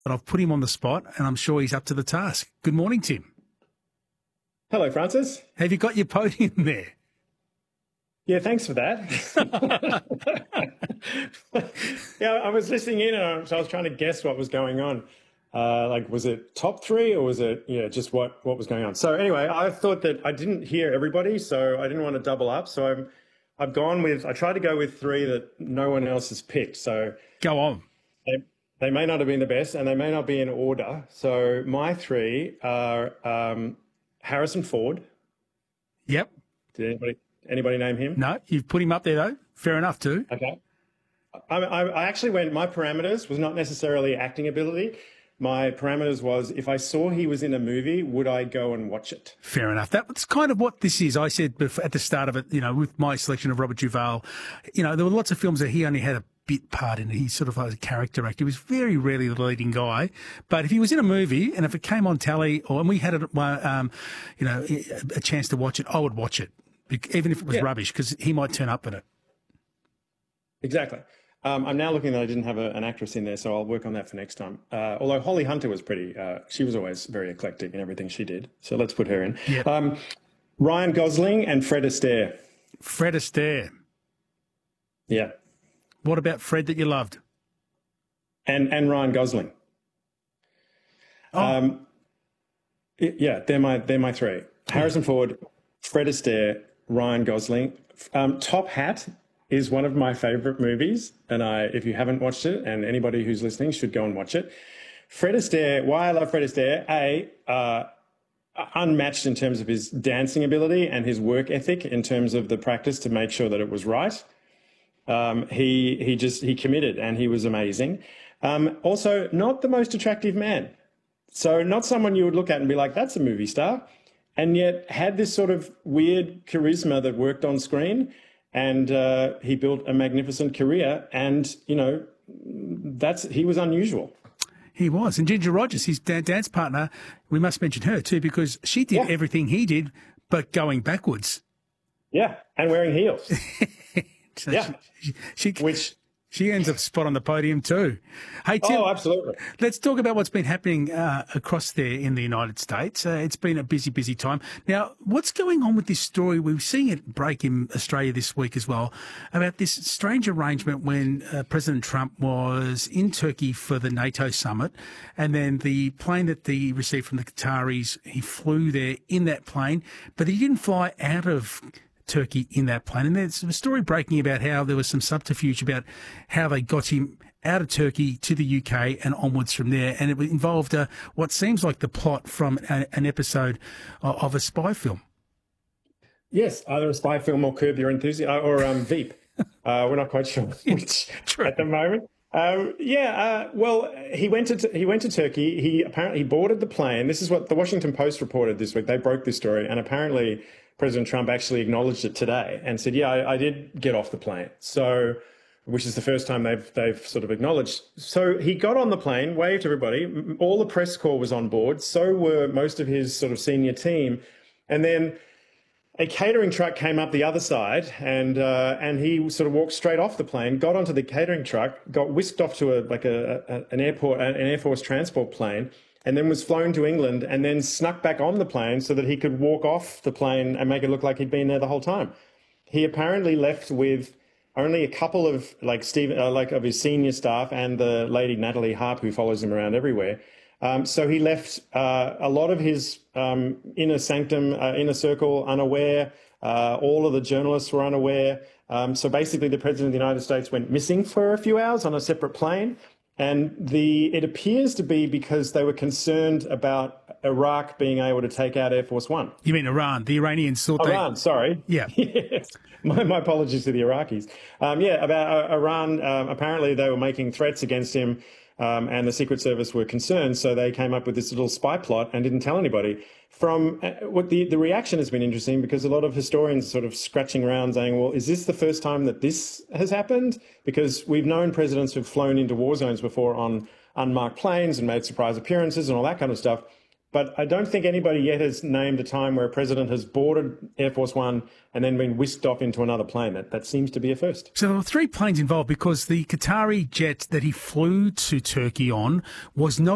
but I've put him on the spot, and I'm sure he's up to the task. Good morning, Tim. Hello, Francis. Have you got your podium there? Yeah, thanks for that. Yeah, I was listening in, and I was trying to guess what was going on. Was it top three, or was it just what was going on? So anyway, I thought that I didn't hear everybody, so I didn't want to double up. So I've gone with, I tried to go with three that no one else has picked. So go on. They may not have been the best, and they may not be in order. So my three are Harrison Ford. Yep. Did anybody name him? No, you've put him up there though. Fair enough too. Okay. I actually went, my parameters was not necessarily acting ability. My parameters was, if I saw he was in a movie, would I go and watch it? Fair enough. That's kind of what this is. I said at the start of it, with my selection of Robert Duvall, there were lots of films that he only had a bit part in it. He's sort of like a character actor. He was very rarely the leading guy. But if he was in a movie and if it came on telly and we had a chance to watch it, I would watch it, even if it was rubbish, because he might turn up in it. Exactly. I'm now looking that I didn't have an actress in there, so I'll work on that for next time. Although Holly Hunter was she was always very eclectic in everything she did. So let's put her in. Yep. Ryan Gosling and Fred Astaire. Fred Astaire. Yeah. What about Fred that you loved? And Ryan Gosling. Oh. They're my three. Harrison Ford, Fred Astaire, Ryan Gosling. Top Hat is one of my favorite movies, and if you haven't watched it, and anybody who's listening should go and watch it. Fred Astaire, why I love Fred Astaire, unmatched in terms of his dancing ability and his work ethic in terms of the practice to make sure that it was right. He committed, and he was amazing. Also, not the most attractive man. So not someone you would look at and be like, that's a movie star, and yet had this sort of weird charisma that worked on screen. And he built a magnificent career, and he was unusual. He was. And Ginger Rogers, his dance partner, we must mention her too, because she did everything he did, but going backwards. Yeah, and wearing heels. So she ends up spot on the podium too. Hey, Tim. Oh, absolutely. Let's talk about what's been happening across there in the United States. It's been a busy, busy time. Now, what's going on with this story? We're seeing it break in Australia this week as well, about this strange arrangement when President Trump was in Turkey for the NATO summit, and then the plane that he received from the Qataris, he flew there in that plane, but he didn't fly out of Turkey in that plane. And there's a story breaking about how there was some subterfuge about how they got him out of Turkey to the UK and onwards from there. And it involved what seems like the plot from an episode of a spy film. Yes, either a spy film or Curb Your Enthusiasm or Veep. We're not quite sure which at the moment. Well, he went to Turkey. He apparently boarded the plane. This is what the Washington Post reported this week. They broke this story, and apparently President Trump actually acknowledged it today and said, I did get off the plane. So, which is the first time they've sort of acknowledged. So he got on the plane, waved to everybody. All the press corps was on board. So were most of his sort of senior team. And then a catering truck came up the other side, and he sort of walked straight off the plane, got onto the catering truck, got whisked off to an Air Force transport plane, and then was flown to England, and then snuck back on the plane so that he could walk off the plane and make it look like he'd been there the whole time. He apparently left with only a couple of of his senior staff and the lady Natalie Harp, who follows him around everywhere. So he left a lot of his inner sanctum, inner circle unaware. All of the journalists were unaware. So basically, the President of the United States went missing for a few hours on a separate plane. And it appears to be because they were concerned about Iraq being able to take out Air Force One. You mean Iran? The Iranians thought Iran, sorry. Yeah. Yes. My apologies to the Iraqis. About Iran. Apparently, they were making threats against him, and the Secret Service were concerned, so they came up with this little spy plot and didn't tell anybody. The reaction has been interesting because a lot of historians sort of scratching around saying, well, is this the first time that this has happened? Because we've known presidents who've flown into war zones before on unmarked planes and made surprise appearances and all that kind of stuff. But I don't think anybody yet has named a time where a president has boarded Air Force One and then been whisked off into another plane. That seems to be a first. So there were 3 planes involved because the Qatari jet that he flew to Turkey on was not